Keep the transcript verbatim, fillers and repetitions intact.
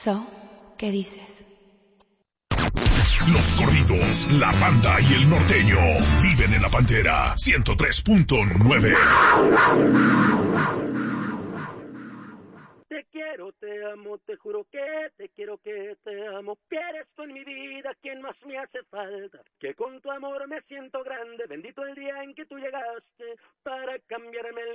So, ¿qué dices? Los corridos, la banda y el norteño viven en la Pantera ciento tres punto nueve. Te quiero, te amo, te juro que te quiero, que te amo. Que eres tú en mi vida quien más me hace falta. Que con tu amor me siento grande. Bendito el día en que tú llegaste para cambiarme el